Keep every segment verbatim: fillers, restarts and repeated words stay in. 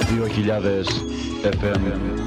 δύο χιλιάδες εφ εμ.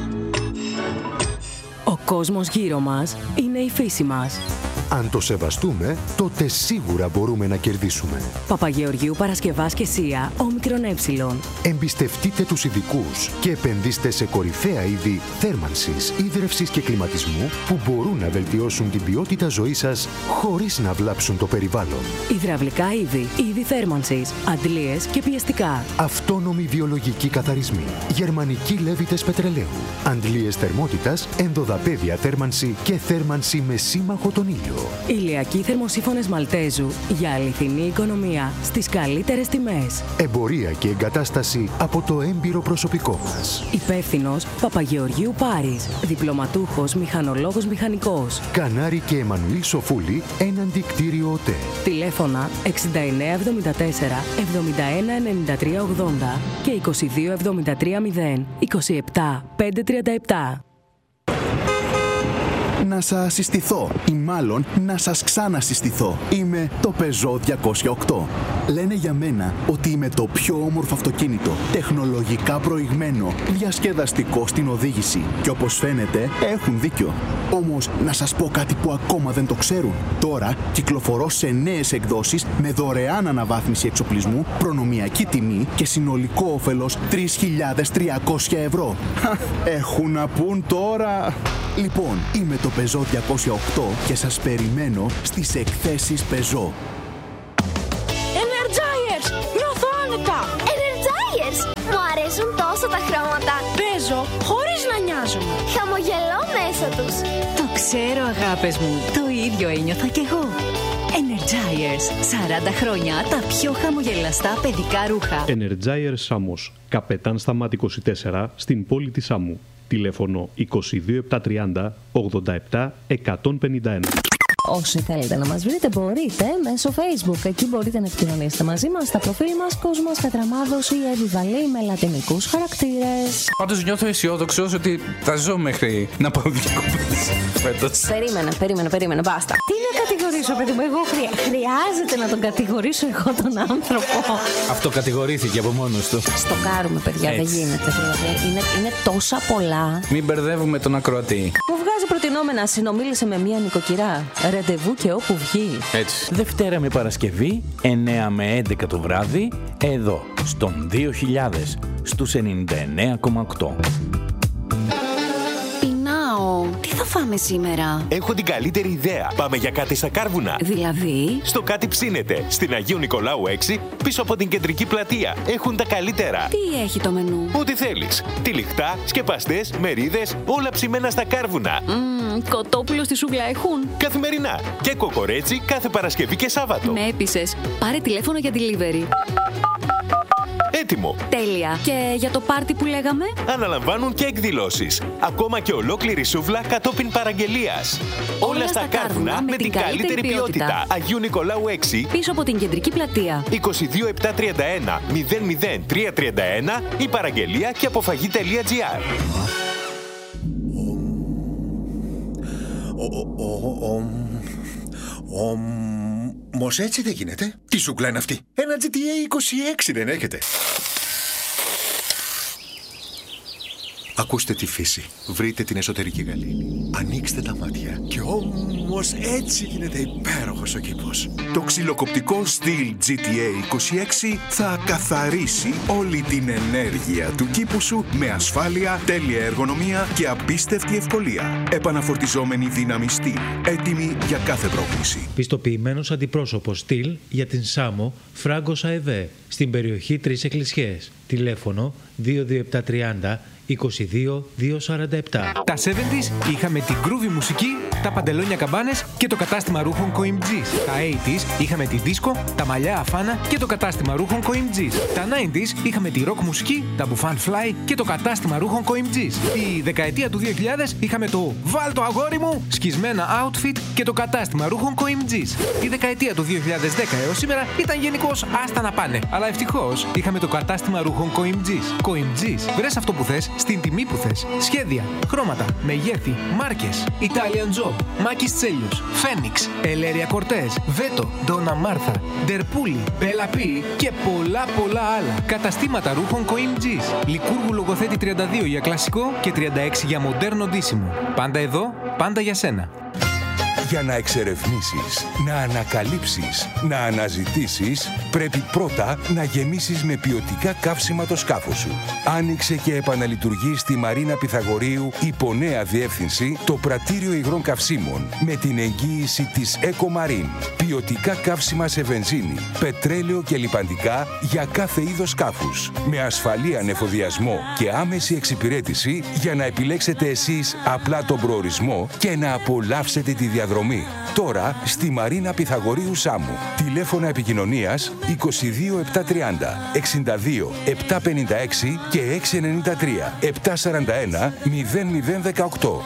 Ο κόσμος γύρω μας είναι η φύση μας. Αν το σεβαστούμε, τότε σίγουρα μπορούμε να κερδίσουμε. Παπαγεωργίου Παρασκευάς και Σία, όμικρον ε. Εμπιστευτείτε τους ειδικούς και επενδύστε σε κορυφαία είδη θέρμανσης, ίδρευσης και κλιματισμού που μπορούν να βελτιώσουν την ποιότητα ζωής σας χωρίς να βλάψουν το περιβάλλον. Υδραυλικά είδη, είδη θέρμανσης, αντλίες και πιεστικά. Αυτόνομοι βιολογικοί καθαρισμοί, γερμανικοί λέβητες πετρελαίου, αντλίες θερμότητας, ενδοδαπέδια θέρμανση και θέρμανση με σύμμαχο τον ήλιο. Ηλιακοί θερμοσύφωνες Μαλτέζου για αληθινή οικονομία στις καλύτερες τιμές. Εμπορία και εγκατάσταση από το έμπειρο προσωπικό μας. Υπεύθυνος Παπαγεωργίου Πάρης. Διπλωματούχος μηχανολόγος μηχανικός. Κανάρη και Εμμανουήλ Σοφούλη, έναντι κτίριο ΟΤΕ. Τηλέφωνα εξήντα εννέα εβδομήντα τέσσερα εβδομήντα ένα ενενήντα τρία ογδόντα και είκοσι δύο εβδομήντα τρία μηδέν είκοσι επτά πεντακόσια τριάντα επτά. Να σας συστηθώ ή μάλλον να σας ξανασυστηθώ. Είμαι το Peugeot διακόσια οκτώ. Λένε για μένα ότι είμαι το πιο όμορφο αυτοκίνητο, τεχνολογικά προηγμένο, διασκεδαστικό στην οδήγηση. Και όπως φαίνεται έχουν δίκιο. Όμως να σας πω κάτι που ακόμα δεν το ξέρουν. Τώρα κυκλοφορώ σε νέες εκδόσεις με δωρεάν αναβάθμιση εξοπλισμού, προνομιακή τιμή και συνολικό όφελος τρεις χιλιάδες τριακόσια ευρώ. Έχουν να πούν τώρα. Λοιπόν, είμαι το Peugeot διακόσια οκτώ και σας περιμένω στις εκθέσεις Peugeot. Energizers! Νιώθω άνετα! Energizers! Μου αρέσουν τόσο τα χρώματα. Παίζω χωρίς να νοιάζομαι. Χαμογελώ μέσα τους. Το ξέρω, αγάπες μου. Το ίδιο ένιωθα κι εγώ. Energizers. σαράντα χρόνια τα πιο χαμογελαστά παιδικά ρούχα. Energizers Samos. Καπετάν Σταμάτη είκοσι τέσσερα στην πόλη της Σάμου. Τηλέφωνο είκοσι δύο επτακόσια τριάντα ογδόντα επτά εκατόν πενήντα ένα. Όσοι θέλετε να μας βρείτε μπορείτε μέσω Facebook. Εκεί μπορείτε να επικοινωνήσετε μαζί μας στα προφίλ μας Κόσμος Κατραμάδος ή Εβιβαλή με λατινικούς χαρακτήρες. Πάντως νιώθω αισιόδοξος ότι θα ζω μέχρι να πάω διακοπές φέτος. Περίμενε, περίμενε, περίμενε, μπάστα. Τι να κατηγορήσω, παιδί μου, εγώ χρεια... χρειάζεται να τον κατηγορήσω εγώ τον άνθρωπο. Αυτό κατηγορήθηκε από μόνος του. Στο κάρουμε, παιδιά, έτσι. Δεν γίνεται. Δηλαδή. Είναι, είναι τόσα πολλά. Μην μπερδεύουμε τον ακροατή. Μου βγάζει προτινόμενα, συνομίλησε με μία νοικοκυρά. Ραντεβού και όπου βγει. Έτσι. Δευτέρα με Παρασκευή, εννέα με έντεκα το βράδυ, εδώ, στον δύο χιλιάδες, στους ενενήντα εννέα κόμμα οκτώ. Πεινάω. Τι θα φάμε σήμερα? Έχω την καλύτερη ιδέα. Πάμε για κάτι στα Κάρβουνα. Δηλαδή? Στο Κάτι Ψήνεται, στην Αγίου Νικολάου έξι, πίσω από την κεντρική πλατεία. Έχουν τα καλύτερα. Τι έχει το μενού? Ό,τι θέλεις. Τυλιχτά, σκεπαστές, μερίδες, όλα ψημένα στα Κάρβουνα. Mm, κοτόπουλο στη σούβλα έχουν? Καθημερινά. Και κοκορέτσι κάθε Παρασκευή και Σάββατο. Με έπεισες. Πάρε τηλέφωνο για delivery. Έτοιμο. Τέλεια. Και για το πάρτι που λέγαμε? Αναλαμβάνουν και εκδηλώσεις. Ακόμα και ολόκληρη σούβλα κατόπιν παραγγελίας. Όλα, Όλα στα Κάρβουνα με την καλύτερη, καλύτερη ποιότητα. ποιότητα. Αγίου Νικολάου έξι. Πίσω από την κεντρική πλατεία. είκοσι δύο επτακόσια τριάντα ένα μηδέν μηδέν τριακόσια τριάντα ένα ή παραγγελία και αποφαγή.gr. Όμως έτσι δεν γίνεται. Τι σούκλα είναι αυτή? Ένα τζι τι έι είκοσι έξι δεν έχετε? Ακούστε τη φύση. Βρείτε την εσωτερική γαλήνη. Ανοίξτε τα μάτια. Και όμως έτσι γίνεται υπέροχος ο κήπος. Το ξυλοκοπτικό Stihl τζι τι έι είκοσι έξι θα καθαρίσει όλη την ενέργεια του κήπου σου με ασφάλεια, τέλεια εργονομία και απίστευτη ευκολία. Επαναφορτιζόμενη δύναμη Stihl. Έτοιμη για κάθε πρόκληση. Πιστοποιημένος αντιπρόσωπος Stihl για την Σάμο, Φράγκος ΑΕΒ, στην περιοχή Τρεις Εκκλησιές. Τηλέφωνο δύο δύο επτακόσια τριάντα είκοσι δύο διακόσια σαράντα επτά. Τα εβδομήντα είχαμε την groovy μουσική, τα παντελόνια καμπάνες και το κατάστημα ρούχων Coimgis. Τα ογδόντα είχαμε τη δίσκο, τα μαλλιά αφάνα και το κατάστημα ρούχων Coimgis. Τα ενενήντα είχαμε τη rock μουσική, τα μπουφάν fly και το κατάστημα ρούχων Coimgis. Τη δεκαετία του δύο χιλιάδες είχαμε το «Βάλ το αγόρι μου», σκισμένα outfit και το κατάστημα ρούχων Coimgis. Η δεκαετία του δύο χιλιάδες δέκα έως σήμερα ήταν γενικώς άστα να πάνε. Αλλά ευτυχώς είχαμε το κατάστημα ρούχων ρούχων Coimgis. Coimgis. Βρες αυτό που θες, στην τιμή που θες. Σχέδια, χρώματα, μεγέθη, μάρκες. Italian Job, Μάκης Τσέλιος, Φένιξ, Ελέρια Κορτές, Βέτο, Ντόνα Μάρθα, Ντερπούλη, Μπελαπή και πολλά πολλά άλλα. Καταστήματα ρούχων Coimgis. Λικούργου Λογοθέτη τριάντα δύο για κλασικό και τριάντα έξι για μοντέρνο ντύσιμο. Πάντα εδώ, πάντα για σένα. Για να εξερευνήσεις, να ανακαλύψεις, να αναζητήσεις, πρέπει πρώτα να γεμίσεις με ποιοτικά καύσιμα το σκάφος σου. Άνοιξε και επαναλειτουργεί στη Μαρίνα Πυθαγορείου υπό νέα διεύθυνση το πρατήριο υγρών καυσίμων με την εγγύηση της Ecomarine. Ποιοτικά καύσιμα σε βενζίνη, πετρέλαιο και λιπαντικά για κάθε είδος σκάφους. Με ασφαλή ανεφοδιασμό και άμεση εξυπηρέτηση για να επιλέξετε εσείς απλά τον προορισμό και να απολαύσετε τη διαδρομή. Τώρα στη Μαρίνα Πυθαγορείου Σάμου. Τηλέφωνα επικοινωνίας είκοσι δύο επτακόσια τριάντα εξήντα δύο επτακόσια πενήντα έξι και έξι εννιά τρία επτακόσια σαράντα ένα μηδέν μηδέν δεκαοκτώ.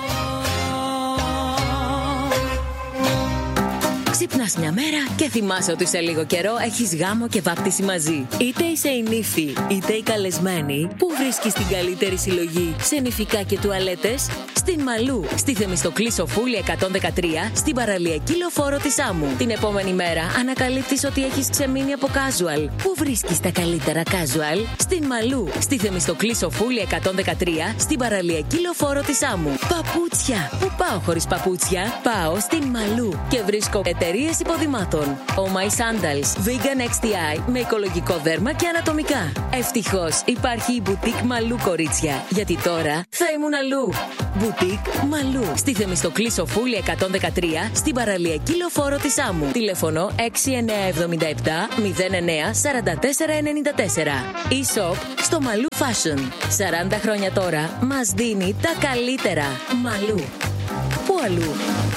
Ξυπνάς μια μέρα και θυμάσαι ότι σε λίγο καιρό έχεις γάμο και βάπτιση μαζί. Είτε είσαι η νύφη, είτε η καλεσμένη, που βρίσκεις την καλύτερη συλλογή σε νηφικά και τουαλέτες? Στην Μαλού, στη Θεμιστοκλή Σοφούλη εκατόν δεκατρία, στην παραλιακή λεωφόρο της Άμμου. Την επόμενη μέρα ανακαλύπτεις ότι έχεις ξεμείνει από casual. Πού βρίσκεις τα καλύτερα casual? Στην Μαλού, στη Θεμιστοκλή Σοφούλη εκατόν δεκατρία, στην παραλιακή λεωφόρο της Άμμου. Παπούτσια. Πού πάω χωρίς παπούτσια? Πάω στην Μαλού και βρίσκω εταιρείες υποδημάτων. Oh My Sandals, Vegan εξ τι άι με οικολογικό δέρμα και ανατομικά. Ευτυχώς υπάρχει η Boutique Μαλού, κορίτσια, γιατί τώρα θα ήμουν αλλού. Boutique Μαλού, στη Θεμιστοκλή Σοφούλη εκατόν δεκατρία, στην παραλιακή λεωφόρο της Άμμου. Τηλέφωνο έξι εννιά εβδομήντα επτά μηδέν εννιά σαράντα τέσσερα ενενήντα τέσσερα. E-shop στο Μαλού Fashion. σαράντα χρόνια τώρα μας δίνει τα καλύτερα. Μαλού. Πού αλλού?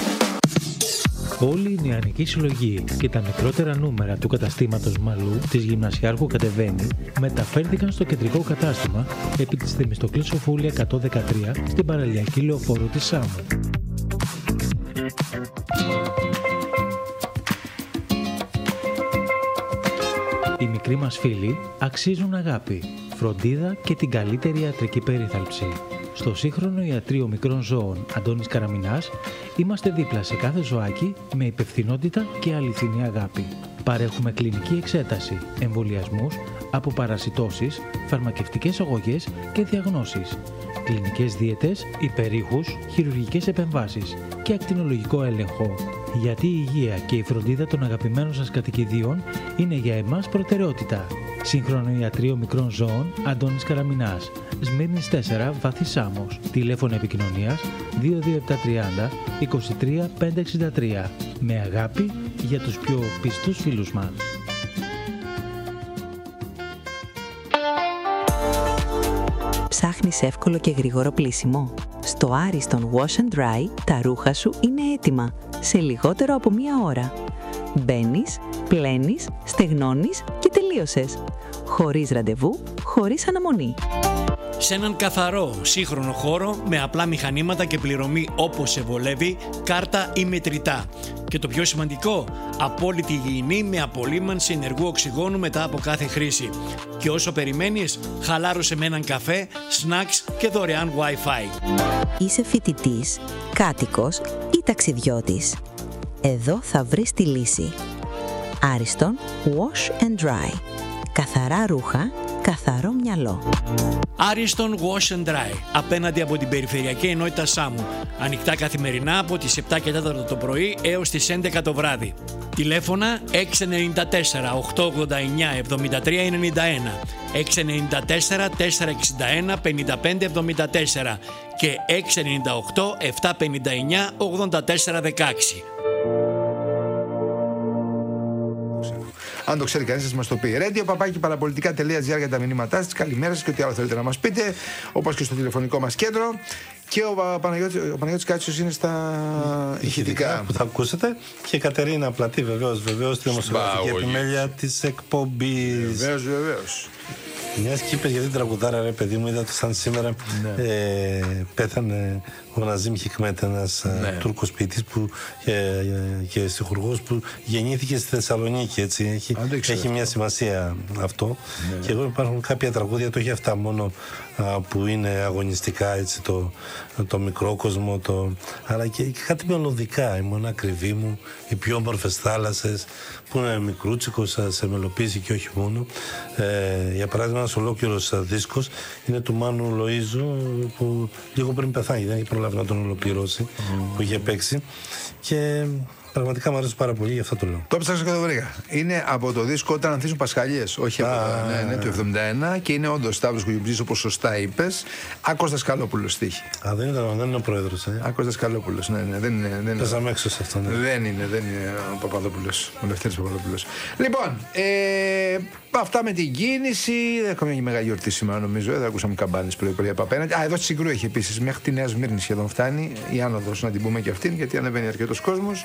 Όλη η νεανική συλλογή και τα μικρότερα νούμερα του καταστήματος Μαλού της Γυμνασιάρχου Κατεβαίνει μεταφέρθηκαν στο κεντρικό κατάστημα επί της Θεμιστοκλής Σοφούλη εκατόν δεκατρία στην παραλιακή λεωφόρο της Σάμμου. Οι μικροί μας φίλοι αξίζουν αγάπη, φροντίδα και την καλύτερη ιατρική περίθαλψη. Στο σύγχρονο ιατρείο μικρών ζώων Αντώνης Καραμινάς είμαστε δίπλα σε κάθε ζωάκι με υπευθυνότητα και αληθινή αγάπη. Παρέχουμε κλινική εξέταση, εμβολιασμούς, αποπαρασιτώσεις, φαρμακευτικές αγωγές και διαγνώσεις, κλινικές δίαιτες, υπερήχους, χειρουργικές επεμβάσεις και ακτινολογικό έλεγχο. Γιατί η υγεία και η φροντίδα των αγαπημένων σας κατοικιδίων είναι για εμάς προτεραιότητα. Σύγχρονο ιατρείο μικρών ζώων Αντώνης Καραμινάς, Σμύρνης τέσσερα, Βάθη Σάμος. Τηλέφωνο επικοινωνίας δύο δύο επτά τριάντα είκοσι τρία πεντακόσια εξήντα τρία. Με αγάπη για τους πιο πιστούς φίλους μας. Ψάχνεις εύκολο και γρήγορο πλύσιμο? Στο Ariston Wash and Dry τα ρούχα σου είναι έτοιμα σε λιγότερο από μία ώρα. Μπαίνεις, πλένεις, στεγνώνεις και τελείωσες. Χωρίς ραντεβού, χωρίς αναμονή. Σε έναν καθαρό, σύγχρονο χώρο με απλά μηχανήματα και πληρωμή όπως σε βολεύει, κάρτα ή μετρητά. Και το πιο σημαντικό, απόλυτη υγιεινή με απολύμανση ενεργού οξυγόνου μετά από κάθε χρήση. Και όσο περιμένεις, χαλάρωσε με έναν καφέ, snacks και δωρεάν Wi-Fi. Είσαι φοιτητής, κάτοικος ή ταξιδιώτης? Εδώ θα βρεις τη λύση. Ariston Wash and Dry. Καθαρά ρούχα, καθαρό μυαλό. Ariston Wash and Dry, απέναντι από την Περιφερειακή Ενότητα Σάμου. Ανοιχτά καθημερινά από τις επτά και τέσσερα το πρωί έως τις έντεκα το βράδυ. Τηλέφωνα έξι εννιά τέσσερα οκτώ ογδόντα εννιά εβδομήντα τρία ενενήντα ένα, έξι εννιά τέσσερα τετρακόσια εξήντα ένα πενήντα πέντε εβδομήντα τέσσερα και έξι εννιά οκτώ επτακόσια πενήντα εννιά ογδόντα τέσσερα δεκαέξι. Αν το ξέρει κανείς, σας μας το πει. radio παπάκι παραπολιτικά τελεία τζι άρ για τα μηνύματά σας. Καλημέρα σας και ό,τι άλλο θέλετε να μας πείτε. Όπως και στο τηλεφωνικό μας κέντρο. Και ο Παναγιώτης, ο Παναγιώτης Κάτσιος είναι στα ηχητικά που θα ακούσετε. Και η Κατερίνα Πλατή, βεβαίως, βεβαίως, τη δημοσιογραφική επιμέλεια της εκπομπής. Βεβαίως, βεβαίως. Μια και είπε για την τραγουδάρα, ρε παιδί μου, είδα το σαν σήμερα ναι. ε, πέθανε ο Ναζίμ Χικμέτ, ένας ναι. Τούρκος ποιητής που, ε, ε, και στιχουργός που γεννήθηκε στη Θεσσαλονίκη. Έτσι. Έχει, έχει μια σημασία αυτό. Ναι. Και εγώ υπάρχουν κάποια τραγούδια, το έχει αυτά μόνο α, που είναι αγωνιστικά, έτσι, το, το μικρό κόσμο, το, αλλά και, και κάτι μελωδικά. Η Μονά Ακριβή μου, οι πιο όμορφες θάλασσες, που είναι μικρούτσικος σε μελοποίηση και όχι μόνο. Ε, για παράδειγμα, ένας ολόκληρος δίσκος είναι του Μάνου Λοΐζου, που λίγο πριν πεθάνει, δεν έχει προλάβει να τον ολοκληρώσει, mm. που είχε παίξει. Και πραγματικά μου αρέσει πάρα πολύ, γι' αυτό το λέω. Το έψαξα και το βρήκα. Είναι από το δίσκο Όταν Ανθίζουν Πασχαλιές. Όχι από το, ναι, ναι, το εβδομήντα ένα και είναι όντως Σταύρος Κουγιουμπζής, όπως σωστά είπες. Άκος Δασκαλόπουλος στίχη. Α, δεν ήταν, δεν είναι ο πρόεδρος. Ε. Άκος Δασκαλόπουλος, ναι, ναι. Δεν είναι. Δεν Πέσαμε έξω σε αυτό. Ναι. Δεν είναι, δεν είναι ο Παπαδόπουλος. Ο Λευτέρης Παπαδόπουλος. Λοιπόν, ε, αυτά με την κίνηση. Δεν έχουμε μια μεγάλη γιορτή σήμερα, νομίζω. Δεν ακούσαμε καμπάνες πρωί-πρωί από απέναντι. Α, εδώ στη Συγκρού έχει επίσης. Μέχρι τη Νέα Σμύρνη σχεδόν φτάνει. Η άνοδος, να την πούμε και αυτήν, γιατί ανεβαίνει αρκετός κόσμος.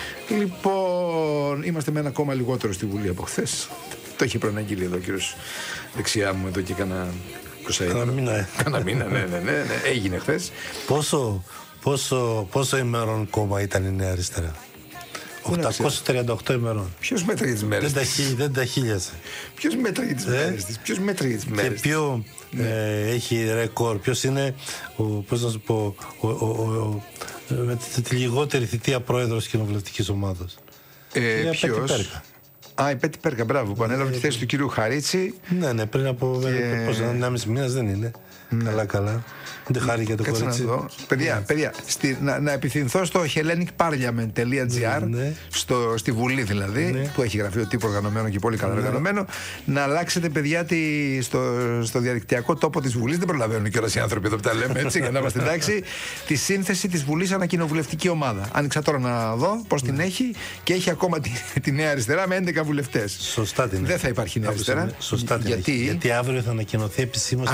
Λοιπόν, είμαστε με ένα κόμμα λιγότερο στη Βουλή από χθες. Το έχει προαναγγείλει εδώ ο κύριος δεξιά μου εδώ και κάνα είκοσι Κάνα μήνα. Κάνα μήνα, ναι, ναι, ναι, ναι. Έγινε χθες. Πόσο, πόσο, πόσο ημερών κόμμα ήταν η Νέα Αριστερά? οκτακόσιες τριάντα οκτώ ημερών. Ποιος μέτραγε τις μέρες της? Δεν τα χίλιασε. Ποιος μέτραγε τις μέρες της? Ποιος μέτραγε τις μέρες της? Και ποιο ε, έχει ρεκόρ? Ποιος είναι ο, πώς να σου πω, ο, ο, ο, ο, με τη, τη λιγότερη θητεία πρόεδρος κοινοβουλευτικής ομάδας? Ε, ποιος? Α, η Πέτη Πέρκα, μπράβο, που ανέλαβε τη θέση του κύριου Χαρίτσι. Ναι, ναι, πριν από ενάμιση μήνας δεν είναι. Καλά, καλά. Δεν χάρη για το κορίτσι. Να παιδιά, ναι. παιδιά στη, να, να επιθυμηθώ στο hellenic parliament τελεία gr, ναι. στο, στη Βουλή δηλαδή, ναι. που έχει γραφείο τύπου οργανωμένο και πολύ καλά ναι. οργανωμένο, να αλλάξετε, παιδιά, τη, στο, στο διαδικτυακό τόπο της Βουλής. Δεν προλαβαίνουν κιόλας οι άνθρωποι εδώ που τα λέμε έτσι, για να είμαστε εντάξει. Τη σύνθεση της Βουλής ανακοινοβουλευτική ομάδα. Άνοιξα τώρα να δω πώς ναι. την έχει και έχει ακόμα τη, τη Νέα Αριστερά με έντεκα βουλευτές. Σωστά την Δεν θα υπάρχει Νέα Αριστερά. Σωστά την γιατί... γιατί αύριο θα ανακοινωθεί επισήμως.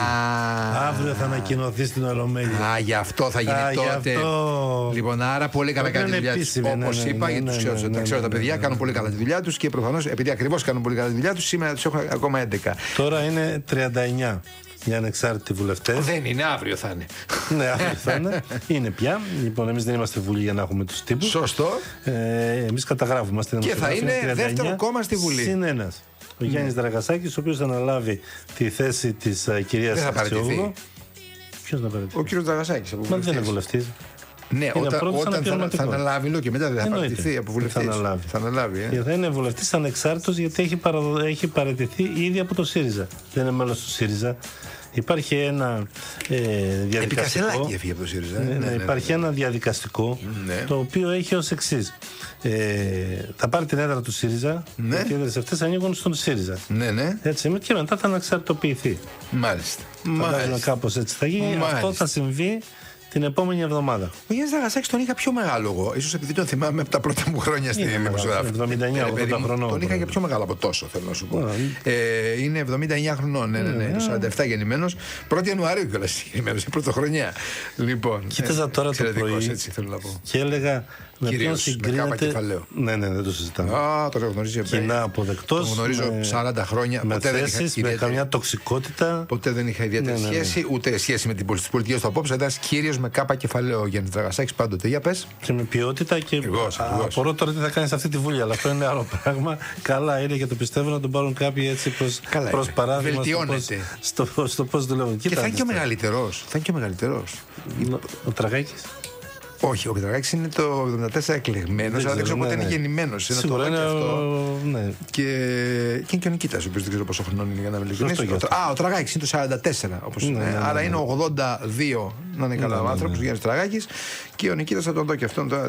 Αύριο θα ανακοινωθεί στην Ολομέλεια. Α, γι' αυτό θα γίνει Α, τότε. Αυτό... Λοιπόν, άρα πολύ καλά κάνει τη δουλειά του. Όπως είπα, γιατί τους ξέρω, τα ξέρω τα παιδιά, κάνουν πολύ καλά τη δουλειά τους και προφανώς επειδή ακριβώς κάνουν πολύ καλά τη δουλειά τους, σήμερα τους έχω ακόμα έντεκα. Τώρα είναι τριάντα εννιά. Για ανεξάρτητοι βουλευτές. Δεν είναι, αύριο θα είναι. Ναι, αύριο θα είναι. Είναι πια. Λοιπόν, εμείς δεν είμαστε Βουλή για να έχουμε τους τύπους. Σωστό. Ε, εμείς καταγράφουμε. Και θα είναι δεύτερο κόμμα στη Βουλή. Συν ένας. Ο ναι. Γιάννης Δραγασάκης, ο οποίος θα αναλάβει τη θέση της uh, κυρίας Αξιόγλου. Ποιος να παραιτηθεί? Ο κύριος Δραγασάκης. Μα δεν είναι βουλευτής. Ναι, όταν, όταν θα, θα αναλάβει, λέω και μετά δεν θα παραιτηθεί από βουλευτής. Θα αναλάβει. Θα, αναλάβει, ε. Και θα είναι βουλευτής ανεξάρτητος, γιατί έχει, παραδο... έχει παραιτηθεί ήδη από το ΣΥΡΙΖΑ. Δεν είναι μέλος του ΣΥΡΙΖΑ. Υπάρχει ένα ε, διαδικαστικό. Επικασελάκι έφυγε από το ΣΥΡΙΖΑ. Ναι, ναι, ναι, υπάρχει ναι. ένα διαδικαστικό ναι. το οποίο έχει ως εξής. Ε, θα πάρει την έδρα του ΣΥΡΙΖΑ ναι. και οι έδρες αυτές ανοίγουν στον ΣΥΡΙΖΑ. Ναι, ναι. Έτσι, και μετά θα αναξαρτητοποιηθεί. Μάλιστα. Μάλιστα. Κάπως έτσι θα γίνει. Μάλιστα. Αυτό θα συμβεί την επόμενη εβδομάδα. Ο Γιάννης Δραγασάκης τον είχα πιο μεγάλο εγώ. Ίσως επειδή τον θυμάμαι από τα πρώτα μου χρόνια στην δημοσιογραφία. εβδομήντα εννιά ογδόντα χρονών. Τον είχα και πιο μεγάλο από τόσο, θέλω να σου πω. Yeah. Ε, είναι εβδομήντα εννιά χρονών, ναι, ναι, ναι. Yeah. Το σαράντα επτά γεννημένος. πρώτη Ιανουαρίου κιόλας γεννημένος, η πρωτοχρονιά. Λοιπόν. Κοίταζα ε, τώρα το πρωί. Έτσι, θέλω να πω. Και έλεγα. Με ποιον συγκρίνεται. Ναι, ναι, δεν το συζητάμε. Α, το γνωρίζω. Κοινά αποδεκτός. Το γνωρίζω με... σαράντα χρόνια. Με ποτέ θέσεις, δεν είχα, με καμιά τοξικότητα. Ποτέ δεν είχα ιδιαίτερη ναι, ναι, ναι. σχέση, ούτε σχέση με την πολιτική του απόψε. Ήταν κύριος με κάπα κεφαλαίο ο Γιάννης Δραγασάκης πάντοτε. Για πες. Και με ποιότητα και. Απορώ τώρα τι θα κάνει σε αυτή τη Βουλή, αλλά αυτό είναι άλλο πράγμα. Καλά είναι και το πιστεύω να τον πάρουν κάποιοι έτσι προς παράδειγμα. Βελτιώνεται. Στο πώς δουλεύουν. Και θα είναι και ο μεγαλύτερος. Θα είναι και ο μεγαλύτερος. Ο Τραγάκης. Όχι, ο Πετρακάκης είναι το εβδομήντα τέσσερα εκλεγμένος, αλλά δεν ξέρω πότε ναι, είναι γεννημένος. Σίγουρα είναι αυτό. Ναι. Και... και είναι και ο Νικήτας, ο οποίος δεν ξέρω πόσο χρονών είναι για να μιλήσω. Α, ο Τραγάκης είναι το σαράντα τέσσερα, όπως ναι, είναι. Ναι, ναι, άρα ναι, είναι ογδόντα δύο, να είναι καλά ο άνθρωπος, ο Γιάννης Τραγάκης. Και ο Νικήτας θα τον δω και αυτόν τώρα.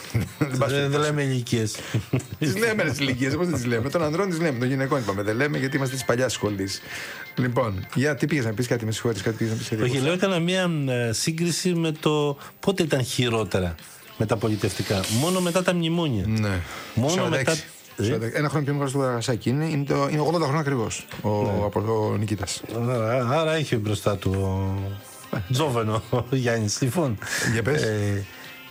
Δεν λέμε ηλικίες. Τις λέμε τις ηλικίες, πώς δεν τις λέμε. Των ανδρών τις λέμε, των γυναικών είπαμε. Δεν λέμε γιατί είμαστε της παλιάς σχολής. Λοιπόν, για τι πήγες να πεις, κάτι με συγχωρείς, κάτι πήγες να πεις. Όχι, λέω, έκανα μια σύγκριση με το πότε ήταν χειρότερα με τα πολιτευτικά. Μόνο μετά τα μνημόνια. Ναι. Μόνο μετά. Ένα χρόνο πιο μεγάλο στο Δραγασάκη είναι, είναι, το, είναι ογδόντα χρόνια ακριβώς ο, ναι. ο, ο Νικήτας. Άρα, άρα έχει μπροστά του ο Τζόβενο ο Γιάννης. Λοιπόν, για πες. Ε,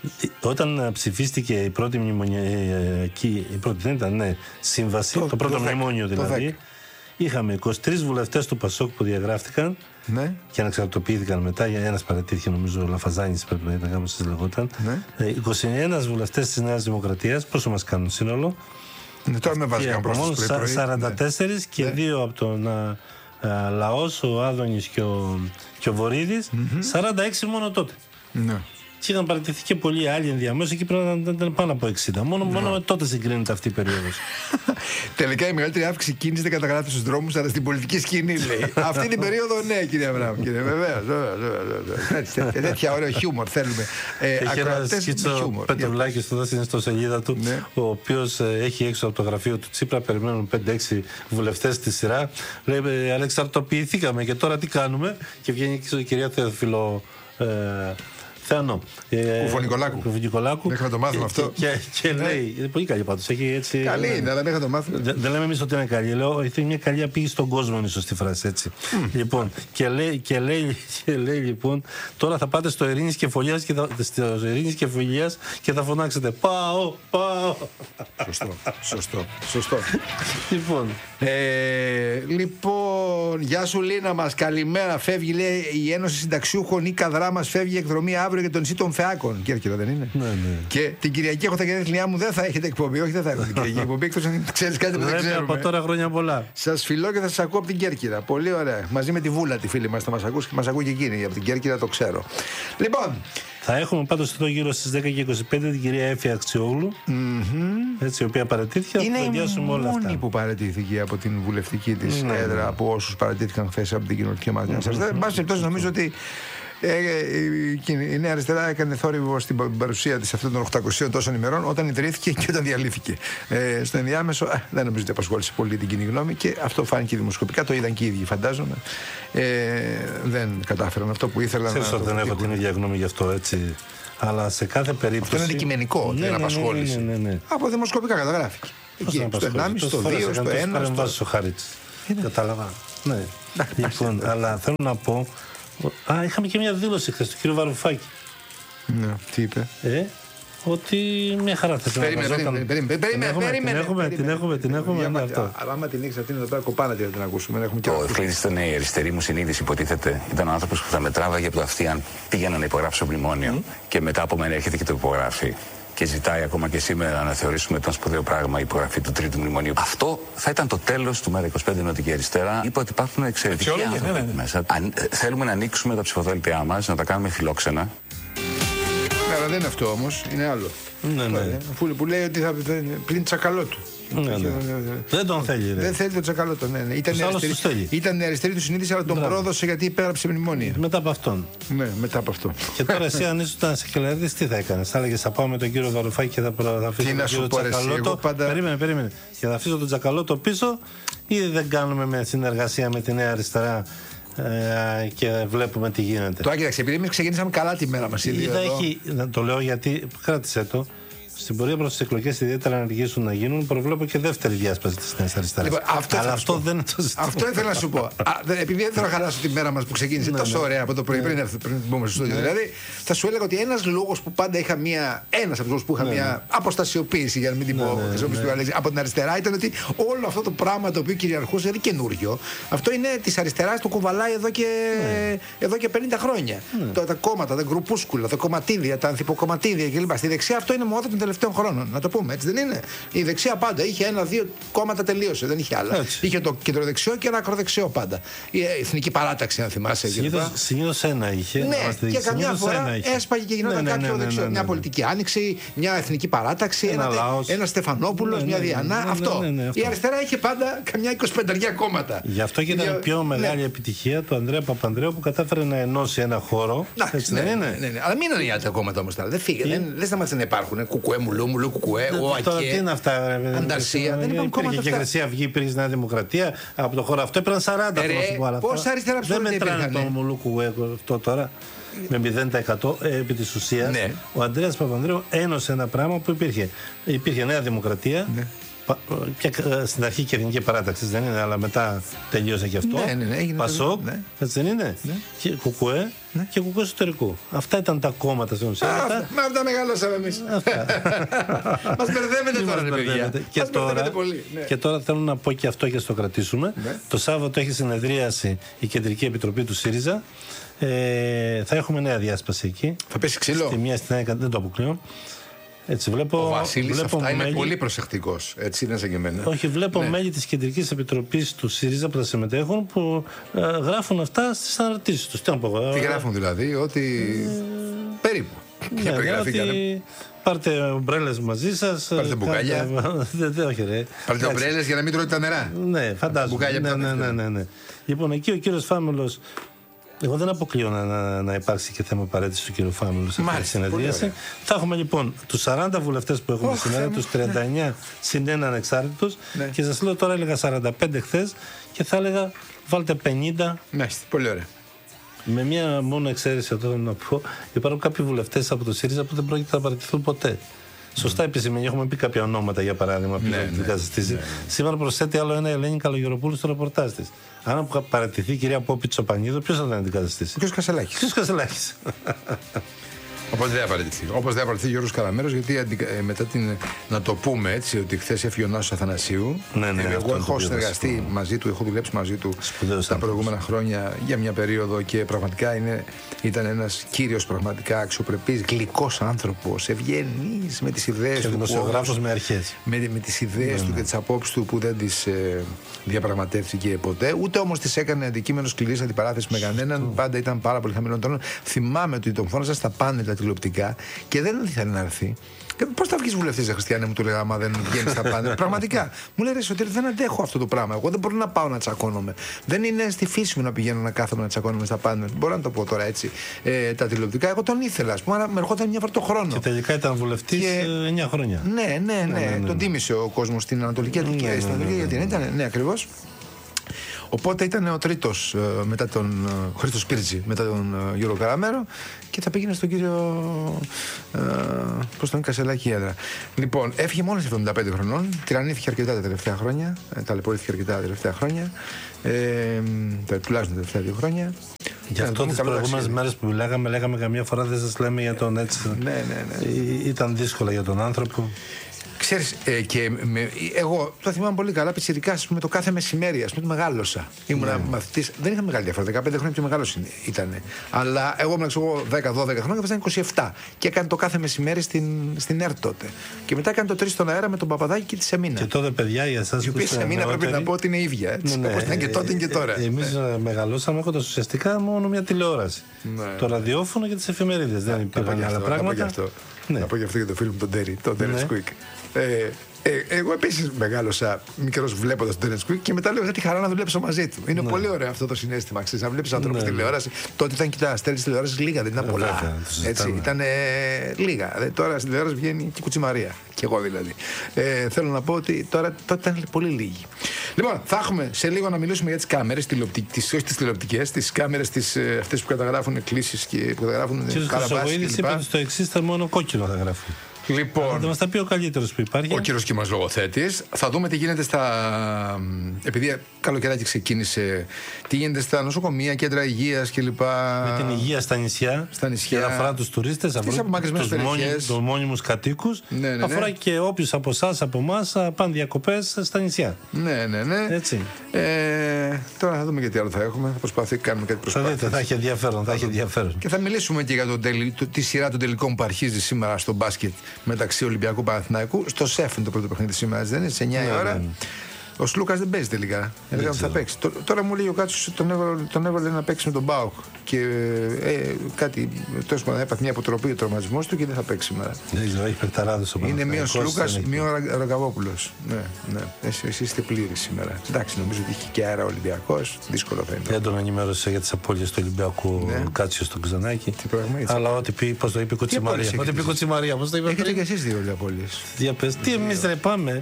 όταν ψηφίστηκε η πρώτη μνημονιακή, η πρώτη δεν ήταν, ναι, σύμβαση, το, το πρώτο το μνημόνιο δηλαδή, είχαμε είκοσι τρεις βουλευτές του Πασόκ που διαγράφτηκαν. Ναι. Και αναξαρτοποιήθηκαν μετά. Για ένας παρατήθηκε, νομίζω, ο Λαφαζάνης πρέπει να ήταν, κάπως λεγόταν. Ναι. είκοσι ένα βουλευτές της Νέας Δημοκρατίας. Πόσο μας κάνουν σύνολο? Ναι, τώρα με βάζει και από μόνο σαράντα τέσσερα ναι. και ναι. δύο από τον α, α, Λαός, ο Άδωνης και ο, και ο Βορίδης. Mm-hmm. σαράντα έξι μόνο τότε. Ναι. Και είχαν παρατηθεί και πολλοί άλλοι ενδιαμέσως, εκεί πρέπει να ήταν πάνω από εξήντα. Μόνο, no. μόνο τότε συγκρίνεται αυτή η περίοδος. Τελικά η μεγαλύτερη αύξηση κίνηση δεν καταγράφει στους δρόμους, αλλά στην πολιτική σκηνή, λέει. Αυτή την περίοδο, ναι, κύριε Αβραάμ. Βεβαίως. Τέτοια ωραίο χιούμορ θέλουμε. Έχει ένα σκίτσο Πετρουλάκη στο στην ιστοσελίδα του, ο οποίος έχει έξω από το γραφείο του Τσίπρα, περιμένουν πέντε έξι βουλευτές στη σειρά. Λέει, αλεξαρτοποιηθήκαμε και τώρα τι κάνουμε? Και βγαίνει η κυρία Θεοφιλο. Θεανό. Κουφονικολάκου. Κουφονικολάκου. Μέχρι να το μάθουμε αυτό. Και, και, και λέει. Είναι πολύ καλή πάντως. Έτσι, καλή είναι, αλλά μέχρι να το μάθουμε. Δεν, δεν λέμε εμείς ότι είναι καλή. Λέω ότι είναι μια καλή απήγηση στον κόσμο, είναι η σωστή φράση. Έτσι. Mm. Λοιπόν, και λέει, και, λέει, και λέει λοιπόν, τώρα θα πάτε στο Ειρήνης και Φωλίας και θα, στο Ειρήνης και Φωλίας και θα φωνάξετε πάω, πάω. Σωστό. Σωστό. Σωστό. Λοιπόν. Ε, λοιπόν, γεια σου Λίνα μας, καλημέρα. Φεύγει, λέει, η Ένωση Συνταξιούχων ή Καδρά μας, φεύγει εκδρομή αύριο για το νησί των Φεάκων. Κέρκυρα δεν είναι? Ναι, ναι. Και την Κυριακή έχω τα γενέθλιά μου, δεν θα έχετε εκπομπή. Όχι, δεν θα έχω την Κυριακή εκπομπή. Εκτός αν ξέρεις κάτι που δεν ξέρουμε. Από τώρα χρόνια πολλά. Σας φιλώ και θα σας ακούω από την Κέρκυρα. Πολύ ωραία. Μαζί με τη Βούλα, τη φίλη μας, θα μας ακούσει και μας ακούει και εκείνη. Από την Κέρκυρα το ξέρω. Λοιπόν. Θα έχουμε πάντως εδώ γύρω στις δέκα και είκοσι πέντε την κυρία Έφη Αξιόγλου, mm-hmm. έτσι, η οποία παραιτήθηκε. Είναι η μόνη που παραιτήθηκε από την βουλευτική της mm-hmm. έδρα, από όσους παραιτήθηκαν χθες από την κοινωνική ομάδα. Mm-hmm. Εν πάση περιπτώσει, νομίζω ότι ε, ε, η Νέα Αριστερά έκανε θόρυβο στην παρουσία της αυτών των οκτακοσίων τόσων ημερών όταν ιδρύθηκε και όταν διαλύθηκε. Ε, στο ενδιάμεσο ε, δεν νομίζω ότι απασχόλησε πολύ την κοινή γνώμη και αυτό φάνηκε δημοσκοπικά. Το είδαν και οι ίδιοι, φαντάζομαι. Ε, δεν κατάφεραν αυτό που ήθελαν. Ξέρεις ότι δεν έχω την ίδια γνώμη γι' αυτό, έτσι. Αλλά σε κάθε περίπτωση. Αυτό είναι αντικειμενικό, ναι, δεν ναι, απασχόλησε. Ναι, ναι, ναι, ναι. Από δημοσκοπικά καταγράφηκε. Εκεί, στο ενάμιση, στο δύο, στο ένα. Δεν βάζει ο Χάριτς. Κατάλαβα. Ναι. Λοιπόν, αλλά θέλω να πω. Α, είχαμε και μια δήλωση χθες του κ. Βαρουφάκη. Ναι, τι είπε? Ε, ότι μια χαρά θα περίμενε, περίμενε, περίμενε, την έχουμε, την έχουμε, την έχουμε. Άμα την έχεις αυτήν εδώ πέρα κοπάνα να την ακούσουμε. Ο Ευκλήδης ήταν η αριστερή μου συνείδηση, υποτίθεται. Ήταν ο άνθρωπος που θα με τράβαγε από το αυτί αν πήγαινα να υπογράψω μνημόνιο και μετά από μένα έρχεται και το υπογράφει. Και ζητάει ακόμα και σήμερα να θεωρήσουμε τον σπουδαίο πράγμα η υπογραφή του τρίτου μνημονίου. Αυτό θα ήταν το τέλος του ΜΕΡΑ είκοσι πέντε Νοτική Αριστερά. Είπα ότι υπάρχουν εξαιρετικοί άνθρωποι ναι, ναι. μέσα. Αν, ε, θέλουμε να ανοίξουμε τα ψηφοδέλτια μας, να τα κάνουμε φιλόξενα. Αλλά δεν είναι αυτό όμως, είναι άλλο. Ναι, ναι. Που, που λέει ότι θα πλην τσακαλό του. Ναι, ναι. Δεν τον θέλει. Ρε. Δεν θέλει τον τσακαλώτο. Ναι, ναι. Ήταν, η αριστερή, ήταν η αριστερή του συνείδηση, αλλά τον πρόδωσε γιατί υπέγραψε μνημόνια. Μετά από αυτόν. Ναι, μετά από αυτό. Και τώρα εσύ, αν ήσουν σε Κελαρίδης, τι θα έκανες? Θα έλεγες θα πάω με τον κύριο Βαρουφάκη και θα, προ... θα αφήσω τον κύριο Τσακαλώτο. Πάντα... Περίμενε, περίμενε. Και θα αφήσω τον Τσακαλώτο πίσω, ή δεν κάνουμε με συνεργασία με τη Νέα Αριστερά ε, και βλέπουμε τι γίνεται? Το άκοιταξε, επειδή εμείς ξεκινήσαμε καλά τη μέρα μας. Έχει, το λέω γιατί, κράτησε το. Στην πορεία προς τις εκλογές, ιδιαίτερα να αργήσουν να γίνουν, προβλέπω και δεύτερη διάσπαση της Νέας Αριστεράς. Λοιπόν, αυτό αλλά αυτό δεν είναι το ζήτημα. Αυτό ήθελα να σου πω. Α, επειδή δεν θέλω να χαλάσω τη μέρα μας που ξεκίνησε ναι, τόσο ναι. ωραία από το πρωί, ναι. πριν, πριν μπούμε στο στούντιο. Ναι. Δηλαδή, θα σου έλεγα ότι ένας λόγος που πάντα είχα μία. Ένας από τους λόγους που είχα ναι, μία ναι. αποστασιοποίηση, για να μην την πω ναι, ναι, ναι. από την αριστερά, ήταν ότι όλο αυτό το πράγμα το οποίο κυριαρχούσε, δηλαδή καινούριο, αυτό είναι της αριστεράς, το κουβαλάει εδώ και, ναι. εδώ και πενήντα χρόνια. Ναι. Το, τα κόμματα, τα γκρουπούσκουλα, τα κομματίδια, τα ανθυποκομματίδια κλπ. Στη δεξιά αυτό είναι μόδα των τελευταίων χρόνων. Να το πούμε έτσι, δεν είναι? Η δεξιά πάντα είχε ένα-δύο κόμματα, τελείωσε, δεν είχε άλλα. Έτσι. Είχε το κεντροδεξιό και ένα ακροδεξιό πάντα. Η Εθνική Παράταξη, αν θυμάσαι. Συνήθως ένα είχε. Ναι, και καμιά φορά έσπαγε και γινόταν ναι, ναι, κάποιο ναι, ναι, δεξιό. Ναι, ναι, ναι. Μια πολιτική άνοιξη, μια Εθνική Παράταξη, ένα, ένα, ένα Στεφανόπουλος, ναι, ναι, μια Διανά. Ναι, ναι, αυτό. Ναι, ναι, ναι, αυτό. Η αριστερά είχε πάντα καμιά εικοσιπενταριά κόμματα. Γι' αυτό και ήταν η πιο μεγάλη επιτυχία του Ανδρέα Παπανδρέου που κατάφερε να ενώσει ένα χώρο. Ναι, ναι, ναι. Αλλά μην είναι οι άλλα κόμματα όμως τώρα. Δεν φύγε. Δεν σταμάτησαν να υπάρχουν. Κουκουέ, μουλού, κουκουέ, τώρα τι είναι αυτά, Ανταρσία. Δεν υπάρχουν κόμματα. Υπήρχε και Χρυσή Αυγή, υπήρχε Νέα Δημοκρατία. Από το χώρο αυτό έπαιρναν σαράντα. Πόσα αριστερά ψωμί δεν μετράνε το μουλούκου αυτό τώρα. Με μηδέν τοις εκατό επί της ουσίας. Ο Ανδρέας Παπανδρέου ένωσε ένα πράγμα που υπήρχε. Υπήρχε Νέα Δημοκρατία. Και στην αρχή και εθνική παράταξη δεν είναι, αλλά μετά τελείωσε και αυτό. Ναι, ναι, ναι, Πασόκ, ναι. Έτσι δεν είναι. Ναι. Και Κουκουέ ναι. και Κουκουέ εσωτερικού. Αυτά ήταν τα κόμματα στην ουσία. Αυτά... Μα αυτά μεγαλώσαμε εμείς. Μας μπερδεύετε τώρα, ρε παιδιά. Και, τώρα, πολύ, ναι. και τώρα θέλω να πω και αυτό και στο κρατήσουμε. Ναι. Το Σάββατο έχει συνεδρίαση η Κεντρική Επιτροπή του ΣΥΡΙΖΑ. Ε, θα έχουμε νέα διάσπαση εκεί. Θα πέσει ξύλο. Στη μία στην άλλη, δεν το αποκλείω. Έτσι, βλέπω, ο Βασίλης βλέπω αυτά μέλη... είναι πολύ προσεκτικός. Έτσι είναι σαν και εμένα. Όχι, βλέπω ναι. μέλη της Κεντρικής Επιτροπής του ΣΥΡΙΖΑ που θα συμμετέχουν που ε, γράφουν αυτά στις αναρτήσεις τους. Τι, Τι γράφουν δηλαδή, ότι ε... περίπου. Ναι, ναι, ότι πάρτε ομπρέλες μαζί σας. Πάρτε μπουκάλια. Δεν, όχι ρε. Πάρτε ομπρέλες για να μην τρώτε τα νερά. Ναι, φαντάζομαι. Ναι, ναι, ναι, ναι, ναι. Λοιπόν, εκεί ο κύριος Φάμελος. Εγώ δεν αποκλείω να, να, να υπάρξει και θέμα παρέτηση του κ. Φάμελου σε αυτή τη συνεδρίαση. Θα έχουμε λοιπόν τους σαράντα βουλευτές που έχουμε oh, σήμερα, τους τριάντα εννιά ναι. συν ένα ανεξάρτητους. Ναι. Και σας λέω τώρα, έλεγα σαράντα πέντε χθες και θα έλεγα βάλτε πενήντα. Ναι, πολύ ωραία. Με μία μόνο εξαίρεση εδώ να πω, υπάρχουν κάποιοι βουλευτές από το ΣΥΡΙΖΑ που δεν πρόκειται να παραιτηθούν ποτέ. Σωστά επισημαίνει, έχουμε πει κάποια ονόματα για παράδειγμα που ναι, ναι, ναι, ναι. Σήμερα προσθέτει άλλο ένα Ελένη Καλογεροπούλου στο ρεπορτάζ της. Αν παρατηθεί η κυρία Πόπη Τσοπανίδου, ποιος θα την αντικαταστήσει? Ποιος Κασελάκης. Ποιος Κασελάκης. Όπως δεν θα παραιτηθεί. Όπως δεν θα παραιτηθεί ο Γιώργος Καλαμέρος, γιατί αντικα... μετά την. Να το πούμε έτσι, ότι χθες έφυγε ο Νάσος Αθανασίου. Ναι, ναι, εγώ έχω συνεργαστεί μαζί του, έχω δουλέψει μαζί του τα προηγούμενα χρόνια για μια περίοδο και πραγματικά είναι, ήταν ένας κύριος, πραγματικά αξιοπρεπής, γλυκός άνθρωπος, ευγενής με τις ιδέες του. Δημοσιογράφος με αρχές. Με, με τις ιδέες ναι, του και τις απόψεις του που δεν τις ε, διαπραγματεύτηκε ποτέ, ούτε όμως τις έκανε αντικείμενο σκληρής αντιπαράθεσης με κανέναν. Πάντα ήταν πάρα πολύ χαμηλών τόνων. Θυμάμαι ότι τον φώναζα στα πάνελ τηλεοπτικά και δεν ήθελε να έρθει. Πώς θα βγεις βουλευτής, Χριστιανέ, μου του λέγα, άμα δεν βγαίνεις στα πάντα. Πραγματικά. Μου λέει, ρε Σωτήρη, δεν αντέχω αυτό το πράγμα. Εγώ δεν μπορώ να πάω να τσακώνομαι. Δεν είναι στη φύση μου να πηγαίνω να κάθομαι να τσακώνομαι στα πάντα. Μπορώ να το πω τώρα έτσι. Ε, τα τηλεοπτικά, εγώ τον ήθελα, α πούμε, αλλά με ερχόταν μια φορά το χρόνο. Και τελικά ήταν βουλευτής και... εννιά χρόνια. Ναι, ναι, ναι. ναι, ναι, ναι. Τον τίμησε ο κόσμος στην Ανατολική Αττική. Ναι, ναι, ναι, ναι, ναι, ναι, ακριβώς. Οπότε ήταν ο τρίτος μετά τον Χρήστο Σπίρτζη, μετά τον Γιώργο Καλαμέρο και θα πήγαινε στον κύριο ε, προς τον Κασελάκη έδρα. Λοιπόν, έφυγε μόλις εβδομήντα πέντε χρονών, τυραννήθηκε αρκετά τα τελευταία χρόνια, ταλαιπωρήθηκε αρκετά τα τελευταία χρόνια, ε, τουλάχιστον τα τελευταία δύο χρόνια. Γι' αυτό τις προηγούμενες μέρες που μιλάγαμε, λέγαμε καμιά φορά δεν σας λέμε για τον έτσι. Ναι, ναι, ναι. Ήταν δύσκολα για τον άνθρωπο. Ξέρεις, ε, και με, εγώ το θυμάμαι πολύ καλά, πιτσιρικάς με το κάθε μεσημέρι, ας πούμε, μεγάλωσα. Ήμουν ναι. μαθητής, δεν είχα μεγάλη διαφορά, δεκαπέντε χρόνια πιο μεγάλος ήταν. Αλλά εγώ ήμουν δέκα δώδεκα χρόνια και έφτασα είκοσι επτά. Και έκανε το κάθε μεσημέρι στην, στην ΕΡΤ τότε. Και μετά έκανε το τρεις στον αέρα με τον Παπαδάκη και τη Σεμίνα. Και τότε, παιδιά, για εσάς η οποία Σεμίνα πρέπει να πω ότι είναι ίδια. Έτσι, ναι, όπως ήταν και τότε και τώρα. Ε, Εμείς ναι. μεγαλώσαμε έχοντας ουσιαστικά μόνο μια τηλεόραση. Ναι. Το ραδιόφωνο και τις εφημερίδες. Δεν υπήρχαν άλλα πράγματα. Να πω γι' αυτό για το φίλο μου τον Τέρι, τον Τέρι Σκουίκ. Ε, ε, εγώ επίσης μεγάλωσα μικρός βλέποντας τον Τέρι Σκουίκ και μετά λέω είχα τη χαρά να δουλέψω μαζί του. Είναι ναι. πολύ ωραίο αυτό το συναίσθημα. Ξέρεις, να βλέπεις ανθρώπους ναι, τηλεόραση. Ναι. Τότε ήταν και τα αστέρια της τηλεόρασης λίγα, δεν ήταν ε, πολλά. Βέβαια, έτσι, ήταν ε, λίγα. Δε, τώρα στην τηλεόραση βγαίνει και η Κουτσιμαρία. Κι εγώ δηλαδή. Ε, θέλω να πω ότι τώρα τότε ήταν πολύ λίγοι. Λοιπόν, θα έχουμε σε λίγο να μιλήσουμε για τις κάμερες, τις, όχι τις τηλεοπτικές, τις κάμερες ε, αυτές που καταγράφουν εκκλήσεις και που καταγράφουν παραβάσεις. Είπατε στο εξής, θα μόνο κόκκινο θα γράφουν. Λοιπόν, θα μας τα πει ο καλύτερος που υπάρχει. Ο κύριος Κίμας λογοθέτης. Θα δούμε τι γίνεται στα. Επειδή καλοκαιράκι ξεκίνησε, τι γίνεται στα νοσοκομεία, κέντρα υγείας κλπ. Με την υγεία στα νησιά. Στα νησιά. Και αφορά τους τουρίστες, αφορά τους μόνιμους κατοίκους. Ναι, ναι, ναι. Αφορά και όποιους από εσάς, από εμάς, πάνε διακοπές στα νησιά. Ναι, ναι, ναι. Έτσι. Ε, τώρα θα δούμε και τι άλλο θα έχουμε. Θα προσπαθήσουμε να κάνουμε κάτι προσπάθεια. Θα δείτε, θα έχει ενδιαφέρον. Θα έχει ενδιαφέρον. Και θα μιλήσουμε και για το τελ, το, τη σειρά των τελικών που αρχίζει σήμερα στο μπάσκετ μεταξύ Ολυμπιακού Παναθηναϊκού. Στο ΣΕΦ είναι το πρώτο παιχνίδι σήμερα, δεν είναι, σε εννιά η ώρα. Ναι, ναι. Ο Σλούκας δεν παίζει τελικά. Έλεγα ότι θα παίξει. Τώρα μου λέει ο Κάτσος τον έβαλε, τον έβαλε να παίξει με τον Μπάουκ. Και ε, κάτι. Τέλος πάντων έπαθε μια αποτροπή ο τραυματισμός του και δεν θα παίξει σήμερα. Δεν ξέρω, έχει παιχταράδες ο Παναθηναϊκός. Είναι μία ο Σλούκας, μία ο Ραγκαβόπουλος. Ναι, ναι. Εσείς εσύ είστε πλήρη σήμερα. Εντάξει, νομίζω ότι έχει και αέρα ο Ολυμπιακός. Δύσκολο θα είναι. Δεν τον ενημέρωσα για τις απώλειες του Ολυμπιακού ναι. Κάτσιο στο Ξανάκι. Τι πράγμα έτσι. Αλλά ό,τι πει, πώς το είπε η Κοτσιμαρία. Ό,τι πει η Κοτσιμαρία, πώς το είπε. Έχετε και εσείς δύο απώλειες. Τι εμείς δεν πάμε.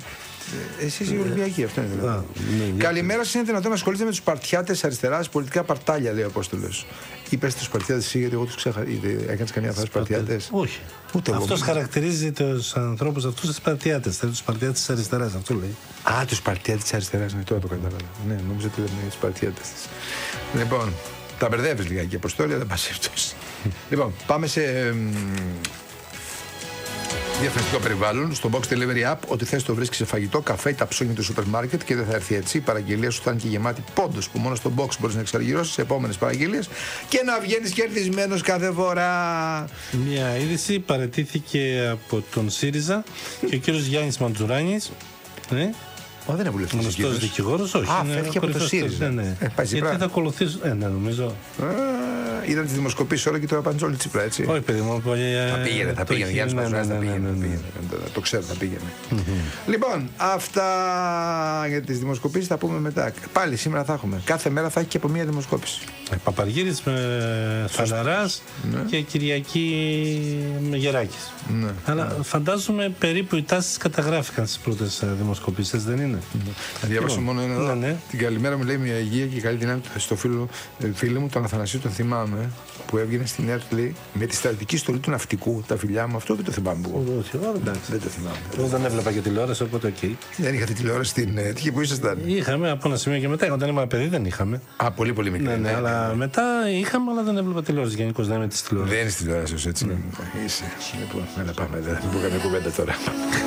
Εσύ είσαι Ολυμπιακή, αυτό είναι δυνατόν. Καλημέρα σας, είναι δυνατόν να ασχολείστε με τους παρτιάτες αριστεράς, πολιτικά παρτάλια, λέει ο Απόστολος. Είπες τους παρτιάτες εσύ, γιατί εγώ τους ξέχασα. Έκανες καμία φάση παρτιάτες? Όχι. Αυτός χαρακτηρίζει τους ανθρώπους αυτούς τους παρτιάτες. Τους παρτιάτες της αριστεράς, αυτό λέει. Α, τους παρτιάτες της αριστεράς, ναι, τώρα το κατάλαβα. Ναι, νόμιζα ότι λέμε τους παρτιάτες της. Λοιπόν, τα μπερδεύεις λιγάκι, Αποστόλη, δεν πας εύτος. Λοιπόν, πάμε σε διαφημιστικό περιβάλλον. Στο Box Delivery App, ό,τι θες το βρίσκεις σε φαγητό, καφέ, τα ψώνια του σούπερ μάρκετ και δεν θα έρθει έτσι. Η παραγγελία σου θα είναι και γεμάτη πόντους που μόνο στο Box μπορείς να εξαργυρώσεις σε επόμενες παραγγελίες και να βγαίνεις κερδισμένος κάθε φορά. Μια είδηση παραιτήθηκε από τον ΣΥΡΙΖΑ και ο κύριος Γιάννης Μαντζουράνης. Ναι. Ω, δεν είναι βουλευτής. Γνωστός δικηγόρος, όχι. Α, φεύγει από το ΣΥΡΙΖΑ. Ναι, ναι. Ε, γιατί θα ακολουθήσω. Ε, ναι, νομίζω. Είδαν τις δημοσκοπήσεις όλα και τώρα Παντζόλη Τσίπρα, έτσι. Όχι, παιδί μου. Θα πήγαινε, θα πήγαινε. Γιάννης Μαντζουράνης θα πήγαινε. Το ξέρω, θα πήγαινε. Λοιπόν, αυτά για τις δημοσκοπήσεις θα πούμε μετά. Πάλι σήμερα θα έχουμε. Κάθε μέρα θα έχει και από μία δημοσκόπηση. Παπαργύρης με Φαλαράς και Κυριακή με Γεράκης. Αλλά φαντάζομαι περίπου οι τάσεις καταγράφηκαν στις πρώτες δημοσκοπήσεις, δεν είναι? Θα διάβασω μόνο ένα εδώ. Την καλημέρα μου λέει μια υγεία και καλή δύναμη στο φίλο, φίλο μου, τον Αθανασίου, τον θυμάμαι, που έβγαινε στη Νέα του, λέει, με τη στρατιωτική στολή του ναυτικού. Τα φιλιά μου, αυτό δεν το θυμάμαι. Δεν το θυμάμαι. Εγώ δεν έβλεπα και τηλεόραση, οπότε οκ. Δεν είχατε τηλεόραση στην έτυχη που ήσασταν? Είχαμε από ένα σημείο και μετά. Όταν ήμουν παιδί δεν είχαμε. Α, πολύ πολύ μικρό. Ναι, ναι, αλλά μετά είχαμε, αλλά δεν έβλεπα τηλεόραση. Γενικώς δεν είμαι τη τηλεόραση. Δεν είναι τηλεόραση, ω έτσι. Είσαι. Λοιπόν, έλα πάμε. Δεν θα πω καμία κουβέντα τώρα.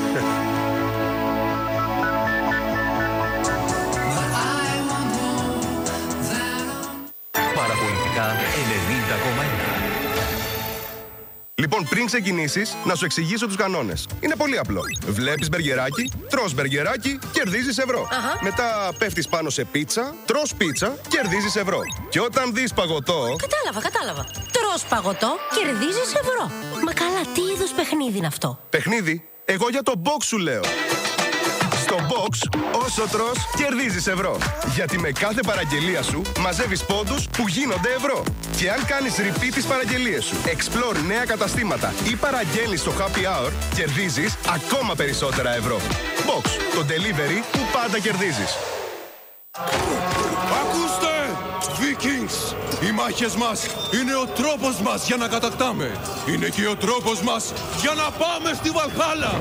Παραπολιτικά ενενήντα κόμμα ένα. Λοιπόν, πριν ξεκινήσεις, να σου εξηγήσω τους κανόνες. Είναι πολύ απλό. Βλέπεις μπεργκεράκι, τρως μπεργκεράκι, κερδίζεις ευρώ. Αχα. Μετά πέφτεις πάνω σε πίτσα, τρως πίτσα, κερδίζεις ευρώ. Και όταν δεις παγωτό... Κατάλαβα, κατάλαβα. Τρως παγωτό, κερδίζεις ευρώ. Μα καλά, τι είδους παιχνίδι είναι αυτό? Παιχνίδι? Εγώ για το box σου λέω. Στο box, όσο τρως, κερδίζεις ευρώ. Γιατί με κάθε παραγγελία σου μαζεύεις πόντους που γίνονται ευρώ. Και αν κάνεις repeat τις παραγγελίες σου, explore νέα καταστήματα ή παραγγέλνεις στο happy hour, κερδίζεις ακόμα περισσότερα ευρώ. Box, το delivery που πάντα κερδίζεις. Ακούστε! Vikings! Οι μάχες μας είναι ο τρόπος μας για να κατακτάμε. Είναι και ο τρόπος μας για να πάμε στη Βαλχάλα.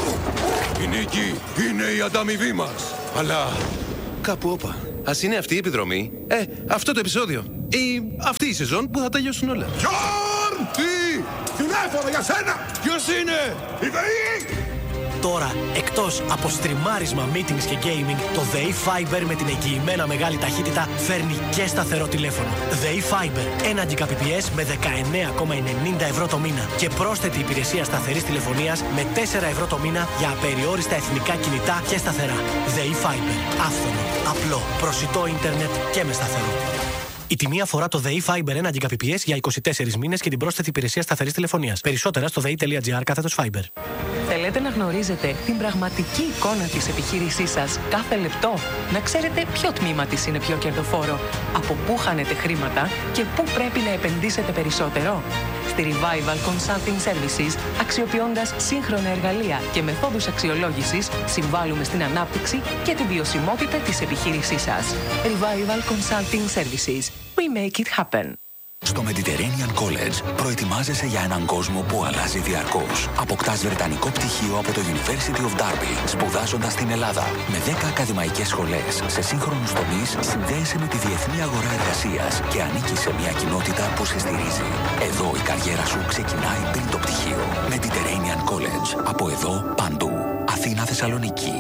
Η νίκη είναι η ανταμοιβή μας. Αλλά κάπου όπα. Ας είναι αυτή η επιδρομή. Ε, αυτό το επεισόδιο. Ή αυτή η σεζόν που θα τελειώσουν όλα. Γιόρν! Τι! Τηλέφωνο για σένα! Ποιος είναι? Η ΔΕΗ! Τώρα, εκτός από στριμάρισμα, meetings και gaming, το ΔΕΗ Fiber με την εγγυημένα μεγάλη ταχύτητα φέρνει και σταθερό τηλέφωνο. ΔΕΗ Fiber, ένα Gbps με δεκαεννέα κόμμα ενενήντα ευρώ το μήνα και πρόσθετη υπηρεσία σταθερής τηλεφωνίας με τέσσερα ευρώ το μήνα για απεριόριστα εθνικά κινητά και σταθερά. ΔΕΗ Fiber, άφθονο, απλό, προσιτό ίντερνετ και με σταθερό. Η τιμή αφορά το ΔΕΗ Fiber ένα Gbps για είκοσι τέσσερις μήνες και την πρόσθετη υπηρεσία σταθερής τηλεφωνίας. Περισσότερα στο δei.gr κάθετος Fiber. Θέλετε να γνωρίζετε την πραγματική εικόνα της επιχείρησής σας κάθε λεπτό? Να ξέρετε ποιο τμήμα της είναι πιο κερδοφόρο, από πού χάνετε χρήματα και πού πρέπει να επενδύσετε περισσότερο? Στη Revival Consulting Services, αξιοποιώντας σύγχρονα εργαλεία και μεθόδους αξιολόγησης, συμβάλλουμε στην ανάπτυξη και την βιωσιμότητα της επιχείρησής σας. Revival Consulting Services. We make it happen. Στο Mediterranean College προετοιμάζεσαι για έναν κόσμο που αλλάζει διαρκώς. Αποκτάς βρετανικό πτυχίο από το University of Derby, σπουδάζοντας στην Ελλάδα. Με δέκα ακαδημαϊκές σχολές σε σύγχρονους τομείς, συνδέεσαι με τη διεθνή αγορά εργασίας και ανήκεις σε μια κοινότητα που σε στηρίζει. Εδώ η καριέρα σου ξεκινάει πριν το πτυχίο. Mediterranean College. Από εδώ παντού. Αθήνα, Θεσσαλονίκη.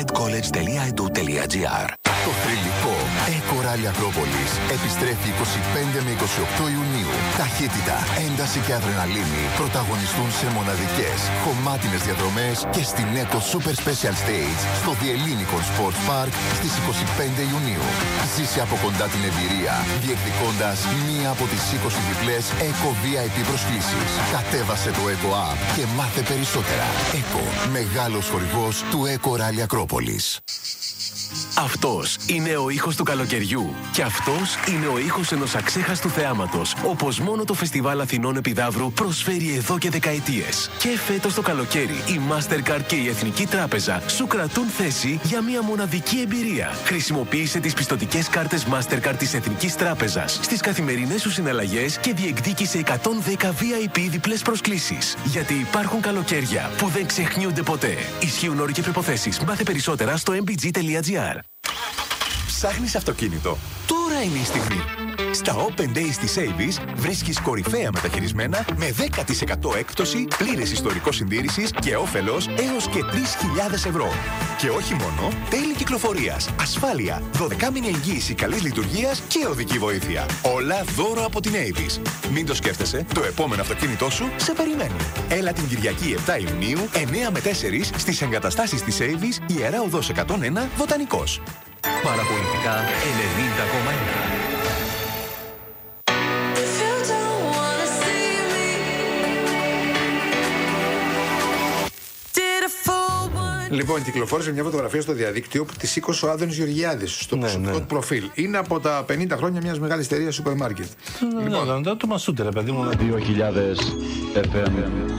medcollege.edu.gr. Το θρυλικό Eco Rally Ακρόπολης επιστρέφει είκοσι πέντε με είκοσι οκτώ Ιουνίου. Ταχύτητα, ένταση και αδρεναλίνη πρωταγωνιστούν σε μοναδικές, χωμάτινες διαδρομές και στην Eco Super Special Stage στο The Ellinikon Sports Park στις είκοσι πέντε Ιουνίου. Ζήσε από κοντά την εμπειρία, διεκδικώντας μία από τις είκοσι διπλές Eco βι άι πι προσκλήσεις. Κατέβασε το Eco App και μάθε περισσότερα. Eco, μεγάλος χορηγός του Eco Rally Ακρόπολης. Αυτός είναι ο ήχος του καλοκαιριού. Και αυτός είναι ο ήχος ενός αξέχαστου θεάματος, όπως μόνο το Φεστιβάλ Αθηνών Επιδαύρου προσφέρει εδώ και δεκαετίες. Και φέτος το καλοκαίρι, η Mastercard και η Εθνική Τράπεζα σου κρατούν θέση για μια μοναδική εμπειρία. Χρησιμοποίησε τις πιστωτικές κάρτες Mastercard της Εθνικής Τράπεζας στις καθημερινές σου συναλλαγές και διεκδίκησε εκατόν δέκα βι άι πι διπλές προσκλήσεις. Γιατί υπάρχουν καλοκαίρια που δεν ξεχνιούνται ποτέ. Ισχύουν όροι και προϋποθέσεις. Μάθε περισσότερα στο εμ μπι τζι τελεία τζι άρ. Ψάχνεις αυτοκίνητο? Τώρα είναι η στιγμή. Στα Open Days της Avis βρίσκεις κορυφαία μεταχειρισμένα με δέκα τοις εκατό έκπτωση, πλήρες ιστορικό συντήρησης και όφελος έως και τρεις χιλιάδες ευρώ. Και όχι μόνο, τέλη κυκλοφορίας, ασφάλεια, δωδεκάμηνη εγγύηση καλής λειτουργίας και οδική βοήθεια. Όλα δώρο από την Avis. Μην το σκέφτεσαι, το επόμενο αυτοκίνητό σου σε περιμένει. Έλα την Κυριακή επτά Ιουνίου, εννιά με τέσσερα στις εγκαταστάσεις της Avis, Ιερά Οδός εκατόν ένα, Βοτανικός. Παραπολιτικά ενενήντα κόμμα ένα. Λοιπόν, κυκλοφόρησε μια φωτογραφία στο διαδίκτυο που τη σήκωσε ο Άδωνης Γεωργιάδης στο προσωπικό ναι. του προφίλ. Είναι από τα πενήντα χρόνια μιας μεγάλης εταιρείας σούπερ μάρκετ. Ναι, λοιπόν, ναι, το μασούτε, ρε παιδί μου. δύο χιλιάδες εφ εμ.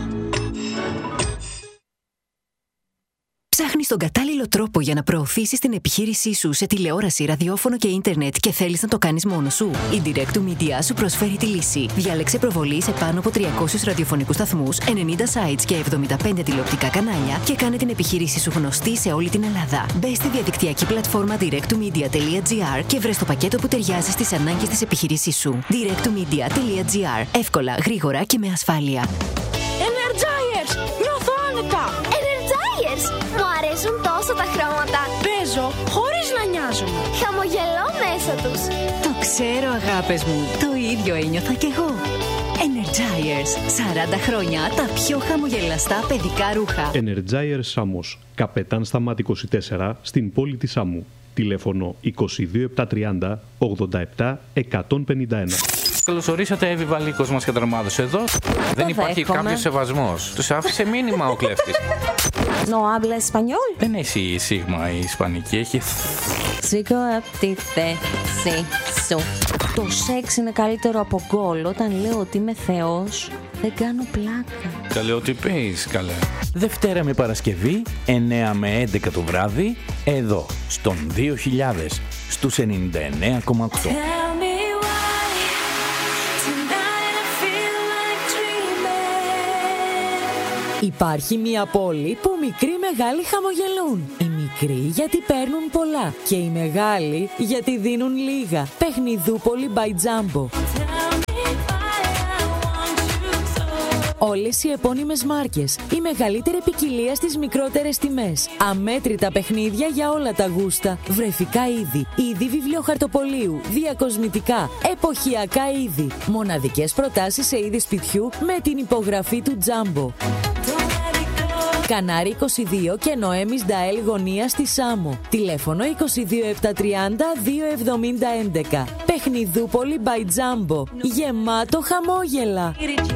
Ψάχνεις τον κατάλληλο τρόπο για να προωθήσεις την επιχείρησή σου σε τηλεόραση, ραδιόφωνο και ίντερνετ και θέλεις να το κάνεις μόνος σου? Η Direct to Media σου προσφέρει τη λύση. Διάλεξε προβολή σε πάνω από τριακόσιους ραδιοφωνικούς σταθμούς, ενενήντα sites και εβδομήντα πέντε τηλεοπτικά κανάλια και κάνε την επιχείρησή σου γνωστή σε όλη την Ελλάδα. Μπες στη διαδικτυακή πλατφόρμα direct to media τελεία τζι άρ και βρες το πακέτο που ταιριάζει στις ανάγκες της επιχείρησής σου. direct to media τελεία τζι άρ. Εύκολα, γρήγορα και με ασφάλεια. Energizers! Νιώθω άνετα! Energizers! Μου αρέσουν τόσο τα χρώματα. Παίζω χωρίς να νοιάζομαι. Χαμογελώ μέσα τους. Το ξέρω, αγάπες μου. Το ίδιο ένιωθα κι εγώ. Energizers. σαράντα χρόνια τα πιο χαμογελαστά παιδικά ρούχα. Energizers Σάμος. Καπετάν Σταμάτη είκοσι τέσσερα στην πόλη της Σάμου. Τηλέφωνο είκοσι δύο επτακόσια τριάντα ογδόντα επτά εκατόν πενήντα ένα. Καλώς ορίσατε, Εύη Βαλίκος μας καταρμάδος εδώ. Δεν υπάρχει κάποιος σεβασμός. Τους άφησε μήνυμα ο κλέφτης. No habla español. Δεν έχει σίγμα η ισπανική, έχει... Σήκω από τη θέση σου. Το σεξ είναι καλύτερο από γκολ. Όταν λέω ότι είμαι θεός, δεν κάνω πλάκα. Καλέ, ό,τι πεις, καλέ. Δευτέρα με Παρασκευή, εννιά με έντεκα το βράδυ, εδώ, στον δύο χιλιάδες, στους ενενήντα εννέα κόμμα οκτώ. Υπάρχει μια πόλη που μικροί μεγάλοι χαμογελούν. Οι μικροί γιατί παίρνουν πολλά και οι μεγάλοι γιατί δίνουν λίγα. Παιχνιδούπολη by Jumbo. Όλες οι επώνυμες μάρκες, η μεγαλύτερη ποικιλία στις μικρότερες τιμές. Αμέτρητα παιχνίδια για όλα τα γούστα. Βρεφικά είδη, είδη βιβλιοχαρτοπολίου, διακοσμητικά, εποχιακά είδη. Μοναδικές προτάσεις σε είδη σπιτιού με την υπογραφή του Jumbo. Κανάρι είκοσι δύο και Νοέμις Νταέλ γωνία στη Σάμο. Τηλέφωνο είκοσι δύο επτακόσια τριάντα δύο εβδομήντα έντεκα. Παιχνιδούπολη by Jumbo. Γεμάτο χαμόγελα.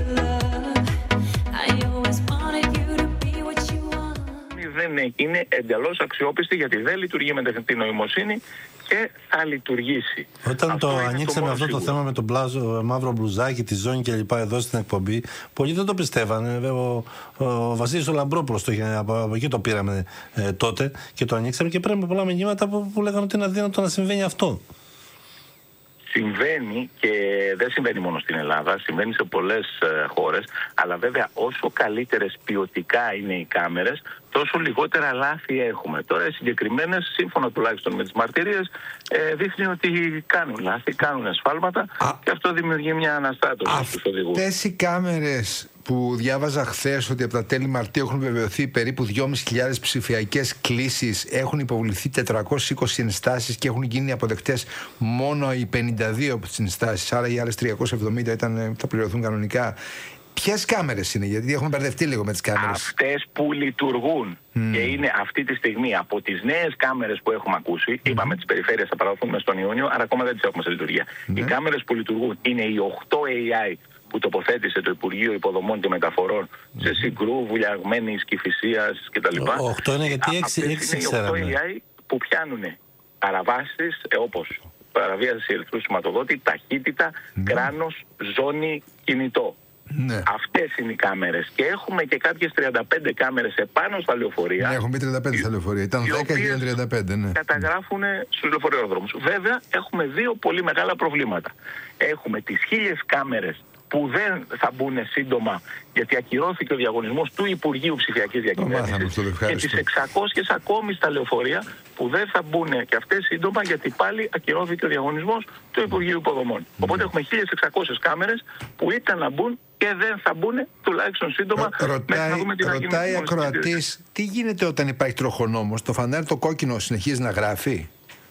Δεν είναι εντελώς αξιόπιστη γιατί δεν λειτουργεί με τεχνητή νοημοσύνη και θα λειτουργήσει. Όταν αυτό το ανοίξαμε αυτό σίγουρο. το θέμα με το μπλάζο, μαύρο μπλουζάκι, τη ζώνη κλπ. Εδώ στην εκπομπή, πολλοί δεν το πιστεύανε. Ο, ο, ο Βασίλης ο Λαμπρόπουλος το είχε, από, από εκεί το πήραμε ε, τότε και το ανοίξαμε και πήραμε πολλά μηνύματα που, που λέγανε ότι είναι αδύνατο να συμβαίνει αυτό. Συμβαίνει και δεν συμβαίνει μόνο στην Ελλάδα, συμβαίνει σε πολλές ε, χώρες, αλλά βέβαια όσο καλύτερες ποιοτικά είναι οι κάμερες, τόσο λιγότερα λάθη έχουμε. Τώρα οι συγκεκριμένες, σύμφωνα τουλάχιστον με τις μαρτυρίες, ε, δείχνει ότι κάνουν λάθη, κάνουν ασφάλματα και αυτό δημιουργεί μια αναστάτωση στους οδηγούς. Αυτές οι κάμερες που διάβαζα χθες ότι από τα τέλη Μαρτίου έχουν βεβαιωθεί περίπου δυόμισι χιλιάδες ψηφιακές κλήσεις, έχουν υποβληθεί τετρακόσιες είκοσι ενστάσεις και έχουν γίνει αποδεκτές μόνο οι πενήντα δύο από τις ενστάσεις, άρα οι άλλες τριακόσιες εβδομήντα ήταν, θα πληρωθούν κανονικά. Ποιες κάμερες είναι, γιατί έχουμε μπερδευτεί λίγο με τις κάμερες. Αυτές που λειτουργούν mm. και είναι αυτή τη στιγμή από τις νέες κάμερες που έχουμε ακούσει, mm. είπαμε τις περιφέρειες θα παραδοθούν μες τον Ιούνιο, αλλά ακόμα δεν τις έχουμε σε λειτουργία. Mm. Οι κάμερες που λειτουργούν είναι οι οκτώ έι άι που τοποθέτησε το Υπουργείο Υποδομών και Μεταφορών mm. σε Συγκρού, Βουλιαγμένης, Κηφισίας κτλ. οκτώ είναι γιατί έξι είναι οι οκτώ έι άι που πιάνουν παραβάσεις ε, όπως παραβίαση ελευθερού σηματοδότη, ταχύτητα, ναι. κράνος, ζώνη, κινητό. Ναι. Αυτές είναι οι κάμερες. Και έχουμε και κάποιες τριάντα πέντε κάμερες επάνω στα λεωφορεία. Ναι, έχουμε τριάντα πέντε στα λεωφορεία. Ήταν δέκα και τριάντα πέντε, ναι. Καταγράφουν στους λεωφορείοδρόμους. Βέβαια, έχουμε δύο πολύ μεγάλα προβλήματα. Έχουμε τις χίλιες κάμερες που δεν θα μπουν σύντομα, γιατί ακυρώθηκε ο διαγωνισμός του Υπουργείου Ψηφιακής Διακυβέρνησης, και τις εξακόσιες ακόμη στα λεωφορεία που δεν θα μπουν και αυτές σύντομα, γιατί πάλι ακυρώθηκε ο διαγωνισμός του Υπουργείου Υποδομών. Mm. Οπότε έχουμε χίλιες εξακόσιες κάμερες που ήταν να μπουν και δεν θα μπουν τουλάχιστον σύντομα. Ρωτάει, να δούμε τι ρωτάει ακροατής, τι γίνεται όταν υπάρχει τροχονόμος? Το φανάρι το κόκκινο συνεχίζει να γράφει?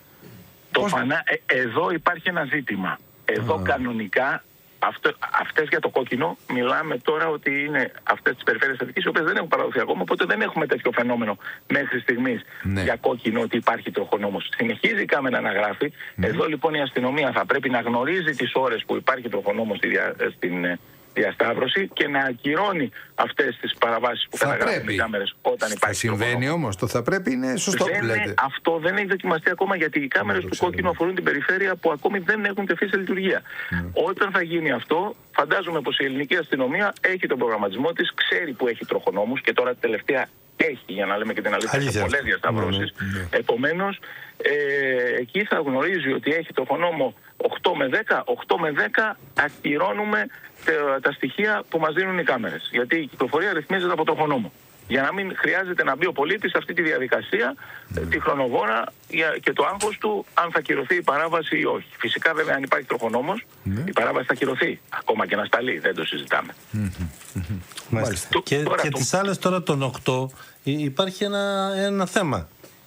Το φανά... ε, εδώ υπάρχει ένα ζήτημα. Εδώ ah. κανονικά Αυτό, αυτές για το κόκκινο μιλάμε τώρα ότι είναι αυτές τις περιφέρειες Αττικής, οι οποίες δεν έχουν παραδοθεί ακόμα, οπότε δεν έχουμε τέτοιο φαινόμενο μέχρι στιγμής ναι. για κόκκινο ότι υπάρχει τροχονόμος. Συνεχίζει η κάμερα να γράφει. Ναι. Εδώ λοιπόν η αστυνομία θα πρέπει να γνωρίζει τις ώρες που υπάρχει τροχονόμος στη δια, στην διασταύρωση και να ακυρώνει αυτές τις παραβάσεις που καταγράφουν οι κάμερες όταν υπάρχει. Συμβαίνει όμως, το θα πρέπει είναι σωστό δεν που λέτε. Αυτό δεν έχει δοκιμαστεί ακόμα, γιατί οι κάμερες του κόκκινου αφορούν την περιφέρεια που ακόμη δεν έχουν τεθεί σε λειτουργία. Mm. Όταν θα γίνει αυτό, φαντάζομαι πως η ελληνική αστυνομία έχει τον προγραμματισμό της, ξέρει που έχει τροχονόμους και τώρα τελευταία έχει, για να λέμε και την αλήθεια, σε πολλές διασταυρώσεις. Mm. Mm. Επομένως, ε, εκεί θα γνωρίζει ότι έχει τροχονόμο οκτώ με δέκα, οκτώ με δέκα ακυρώνουμε τα, τα στοιχεία που μας δίνουν οι κάμερες. Γιατί η κυκλοφορία ρυθμίζεται από τροχονόμο. Για να μην χρειάζεται να μπει ο πολίτης σε αυτή τη διαδικασία, mm. τη χρονοβόρα και το άγχος του αν θα κυρωθεί η παράβαση ή όχι. Φυσικά βέβαια αν υπάρχει τροχονόμος, mm. η παράβαση θα κυρωθεί. Ακόμα και να σταλεί, δεν το συζητάμε. Mm-hmm. Μάλιστα. Το, και τώρα, και το... τις άλλες τώρα των οκτώ υπάρχει ένα, ένα θέμα.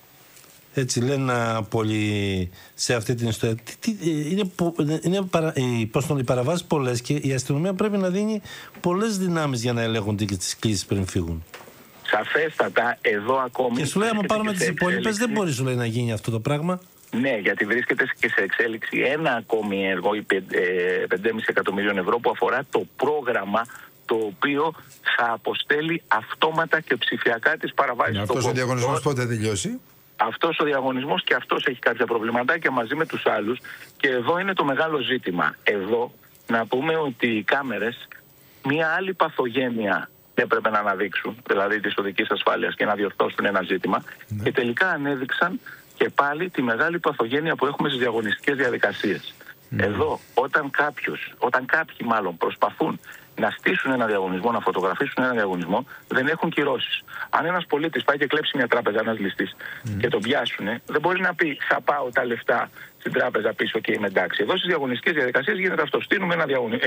Έτσι λένε πολύ σε αυτή την ιστορία. Τι, τι, είναι είναι παρα, οι παραβάσεις πολλές και η αστυνομία πρέπει να δίνει πολλές δυνάμεις για να ελέγχονται και τις κλήσεις πριν φύγουν. Σαφέστατα, εδώ ακόμη... Και σου λέει, άμα πάρουμε τις υπόλοιπες, δεν μπορεί σου λέει να γίνει αυτό το πράγμα. Ναι, γιατί βρίσκεται και σε εξέλιξη ένα ακόμη έργο, πέντε κόμμα πέντε εκατομμυρίων ευρώ, που αφορά το πρόγραμμα το οποίο θα αποστέλει αυτόματα και ψηφιακά τις παραβάσεις. Αυτός ο διαγωνισμός πότε θα τελειώσει? Αυτός ο διαγωνισμός και αυτός έχει κάποια προβληματάκια μαζί με τους άλλους, και εδώ είναι το μεγάλο ζήτημα. Εδώ να πούμε ότι οι κάμερες μία άλλη παθογένεια έπρεπε να αναδείξουν, δηλαδή της οδικής ασφάλειας, και να διορθώσουν ένα ζήτημα, ναι. και τελικά ανέδειξαν και πάλι τη μεγάλη παθογένεια που έχουμε στις διαγωνιστικές διαδικασίες. Ναι. Εδώ, όταν κάποιος, όταν κάποιοι μάλλον προσπαθούν να στήσουν ένα διαγωνισμό, να φωτογραφίσουν ένα διαγωνισμό, δεν έχουν κυρώσεις. Αν ένας πολίτης πάει και κλέψει μια τράπεζα, ένας ληστής, mm. και τον πιάσουν, δεν μπορεί να πει θα πάω τα λεφτά στην τράπεζα πίσω και είμαι εντάξει. Εδώ στις διαγωνιστικές διαδικασίες γίνεται αυτό. Στείλουμε ένα διαγωνισμό.